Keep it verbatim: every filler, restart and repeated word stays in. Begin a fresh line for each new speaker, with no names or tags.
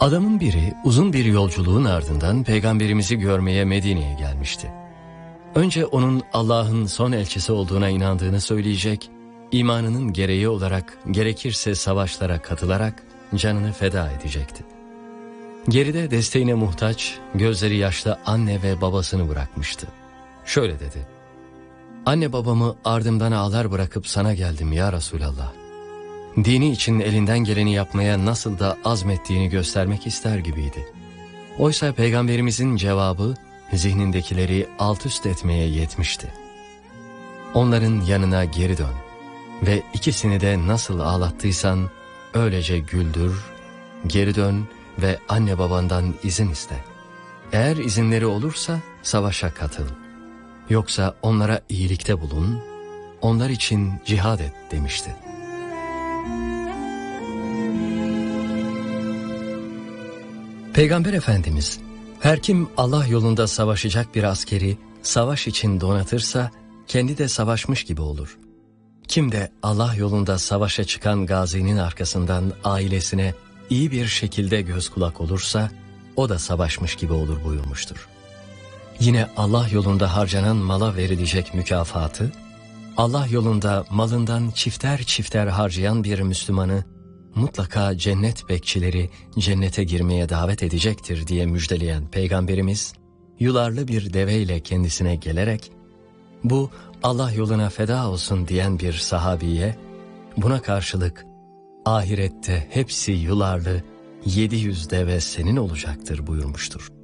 Adamın biri uzun bir yolculuğun ardından Peygamberimizi görmeye Medine'ye gelmişti. Önce onun Allah'ın son elçisi olduğuna inandığını söyleyecek, imanının gereği olarak gerekirse savaşlara katılarak canını feda edecekti. Geride desteğine muhtaç, gözleri yaşlı anne ve babasını bırakmıştı. Şöyle dedi: "Anne babamı ardımdan ağlar bırakıp sana geldim ya Resulallah. Dini için elinden geleni yapmaya nasıl da azmettiğini göstermek ister gibiydi." Oysa Peygamberimizin cevabı zihnindekileri alt üst etmeye yetmişti. "Onların yanına geri dön ve ikisini de nasıl ağlattıysan öylece güldür, geri dön ve anne babandan izin iste. Eğer izinleri olursa savaşa katıl. Yoksa onlara iyilikte bulun, onlar için cihad et" demişti. Peygamber Efendimiz, her kim Allah yolunda savaşacak bir askeri savaş için donatırsa kendi de savaşmış gibi olur. Kim de Allah yolunda savaşa çıkan gazinin arkasından ailesine iyi bir şekilde göz kulak olursa o da savaşmış gibi olur buyurmuştur. Yine Allah yolunda harcanan mala verilecek mükafatı, Allah yolunda malından çifter çifter harcayan bir Müslümanı mutlaka cennet bekçileri cennete girmeye davet edecektir diye müjdeleyen Peygamberimiz, yularlı bir deveyle kendisine gelerek, bu Allah yoluna feda olsun diyen bir sahabiye, buna karşılık ahirette hepsi yularlı yedi yüz deve senin olacaktır buyurmuştur.